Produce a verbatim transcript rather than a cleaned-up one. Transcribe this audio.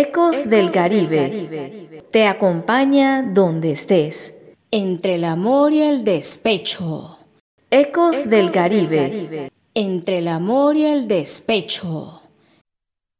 Ecos del Caribe te acompaña donde estés. Entre el amor y el despecho. Ecos del Caribe. Entre el amor y el despecho.